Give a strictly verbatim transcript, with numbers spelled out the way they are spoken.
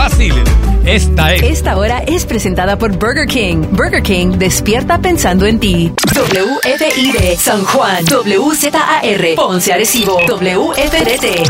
Fácil. Esta es. Esta hora es presentada por Burger King. Burger King despierta pensando en ti. W F I D San Juan, W Z A R Ponce Arecibo, W F D T